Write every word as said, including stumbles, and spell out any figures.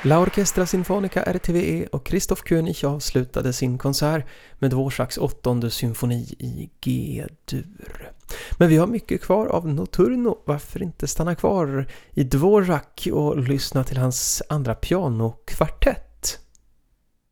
La Orchestra Sinfonica R T V E och Christoph König avslutade sin konsert med Dvořáks åttonde symfoni i G-dur. Men vi har mycket kvar av Notturno, varför inte stanna kvar i Dvořák och lyssna till hans andra pianokvartett.